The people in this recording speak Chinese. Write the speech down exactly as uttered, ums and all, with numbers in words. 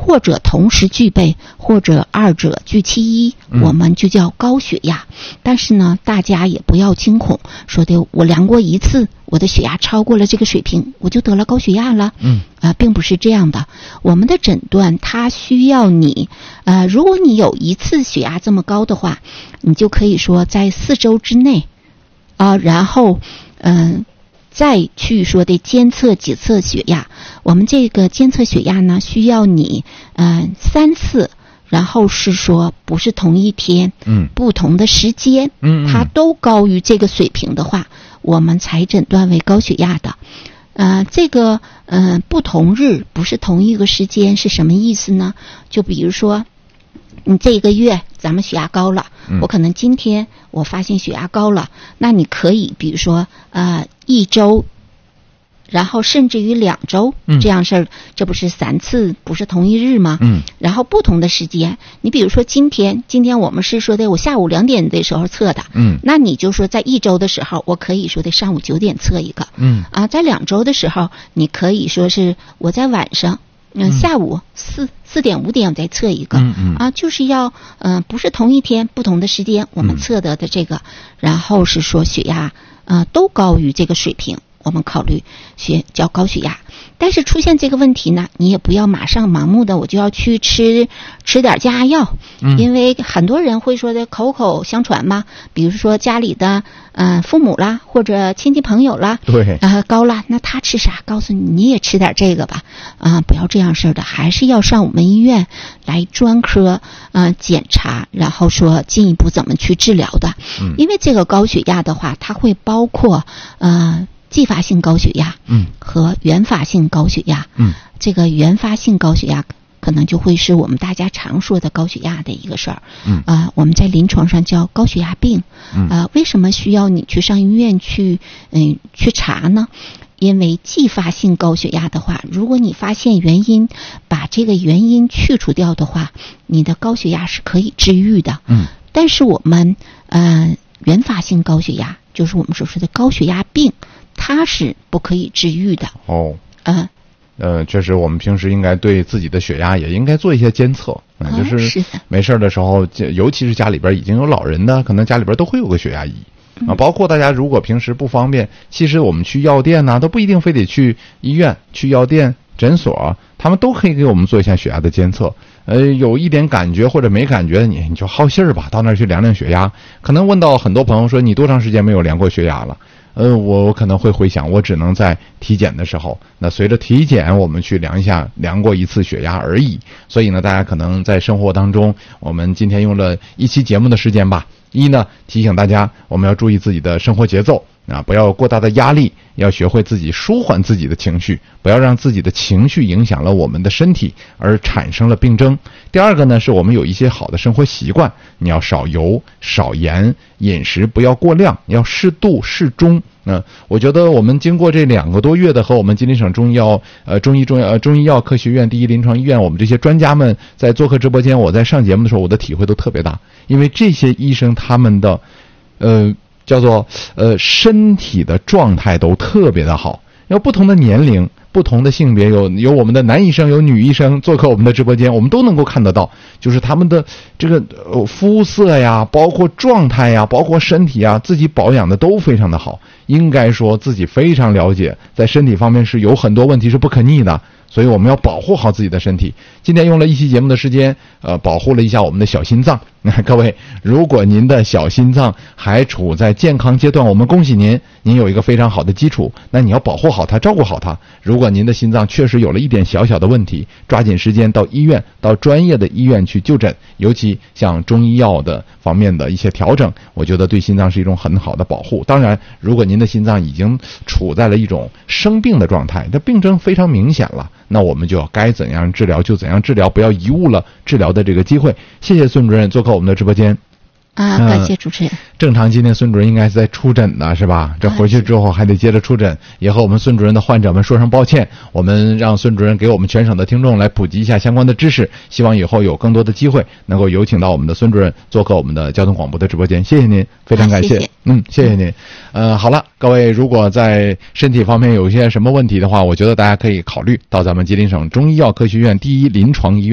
或者同时具备，或者二者具其一，我们就叫高血压。但是呢，大家也不要惊恐，说的我量过一次，我的血压超过了这个水平，我就得了高血压了。嗯，啊、呃，并不是这样的。我们的诊断它需要你，呃，如果你有一次血压这么高的话，你就可以说在四周之内，啊、呃，然后，嗯、呃。再去说的监测几次血压，我们这个监测血压呢，需要你嗯、呃、三次，然后是说不是同一天，嗯，不同的时间，嗯，它都高于这个水平的话，我们才诊断为高血压的。呃，这个嗯、呃、不同日不是同一个时间是什么意思呢？就比如说，你这个月咱们血压高了，嗯、我可能今天我发现血压高了，那你可以比如说呃一周，然后甚至于两周、嗯、这样事儿，这不是三次不是同一日吗？嗯，然后不同的时间，你比如说今天，今天我们是说的我下午两点的时候测的，嗯，那你就说在一周的时候，我可以说的上午九点测一个，嗯，啊，在两周的时候，你可以说是我在晚上。嗯，下午四四点五点再测一个，嗯嗯啊，就是要嗯、呃、不是同一天不同的时间我们测得的这个，嗯、然后是说血压呃都高于这个水平，我们考虑血叫高血压。但是出现这个问题呢，你也不要马上盲目的我就要去吃吃点降压药，嗯，因为很多人会说的口口相传嘛，比如说家里的嗯、呃、父母啦或者亲戚朋友啦，对，啊、呃、高了，那他吃啥？告诉你你也吃点这个吧，啊、呃、不要这样式的，还是要上我们医院来专科呃检查，然后说进一步怎么去治疗的，嗯，因为这个高血压的话，它会包括呃。继发性高血压，嗯，和原发性高血压，嗯，这个原发性高血压可能就会是我们大家常说的高血压的一个事儿，嗯，啊、呃，我们在临床上叫高血压病，嗯，啊、呃，为什么需要你去上医院去，嗯，去查呢？因为继发性高血压的话，如果你发现原因，把这个原因去除掉的话，你的高血压是可以治愈的，嗯，但是我们，呃，原发性高血压就是我们所说的高血压病。它是不可以治愈的哦，嗯， 呃，确实，我们平时应该对自己的血压也应该做一些监测，嗯， 哦、 就是没事的时候，尤其是家里边已经有老人的，可能家里边都会有个血压仪啊。包括大家如果平时不方便，其实我们去药店呢、啊，都不一定非得去医院、去药店、诊所，他们都可以给我们做一下血压的监测。呃，有一点感觉或者没感觉，你你就好信儿吧，到那儿去量量血压。可能问到很多朋友说，你多长时间没有量过血压了？呃，我可能会回想，我只能在体检的时候，那随着体检我们去量一下，量过一次血压而已。所以呢，大家可能在生活当中，我们今天用了一期节目的时间吧，一呢提醒大家，我们要注意自己的生活节奏啊，不要过大的压力，要学会自己舒缓自己的情绪，不要让自己的情绪影响了我们的身体而产生了病症。第二个呢，是我们有一些好的生活习惯，你要少油、少盐，饮食不要过量，要适度适中。嗯，我觉得我们经过这两个多月的和我们吉林省中医药呃中医中呃中医药科学院第一临床医院我们这些专家们在做客直播间，我在上节目的时候，我的体会都特别大，因为这些医生他们的呃叫做呃身体的状态都特别的好，有不同的年龄。不同的性别，有有我们的男医生，有女医生做客我们的直播间，我们都能够看得到，就是他们的这个、呃、肤色呀，包括状态呀，包括身体啊，自己保养的都非常的好，应该说自己非常了解，在身体方面是有很多问题是不可逆的，所以我们要保护好自己的身体。今天用了一期节目的时间，呃，保护了一下我们的小心脏。那各位，如果您的小心脏还处在健康阶段，我们恭喜您，您有一个非常好的基础。那你要保护好它，照顾好它。如果您的心脏确实有了一点小小的问题，抓紧时间到医院，到专业的医院去就诊。尤其像中医药的方面的一些调整，我觉得对心脏是一种很好的保护。当然，如果您的心脏已经处在了一种生病的状态，这病症非常明显了，那我们就要该怎样治疗就怎样治疗，不要贻误了治疗的这个机会。谢谢孙主任做客我们的直播间。 啊，感谢主持人。呃、 正常今天孙主任应该是在出诊的是吧？这回去之后还得接着出诊，也和我们孙主任的患者们说声抱歉。我们让孙主任给我们全省的听众来普及一下相关的知识，希望以后有更多的机会能够有请到我们的孙主任做客我们的交通广播的直播间。谢谢您，非常感谢。啊、谢谢嗯，谢谢您。呃，好了，各位如果在身体方面有一些什么问题的话，我觉得大家可以考虑到咱们吉林省中医药科学院第一临床医院。